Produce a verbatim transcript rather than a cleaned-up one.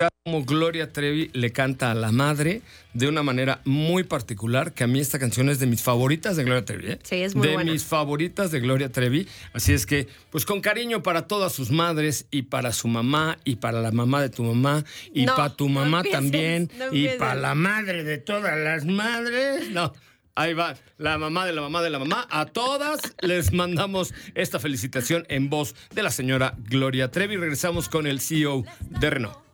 Como Gloria Trevi le canta a la madre de una manera muy particular, que a mí esta canción es de mis favoritas de Gloria Trevi, ¿eh? Sí, es muy de buena. mis favoritas de Gloria Trevi. Así es que, pues con cariño para todas sus madres y para su mamá y para la mamá de tu mamá y No, para tu no mamá empieces, también no y empieces. para la madre de todas las madres. No. Ahí va, la mamá de la mamá de la mamá. A todas les mandamos esta felicitación en voz de la señora Gloria Trevi. Regresamos con el C E O de Renault.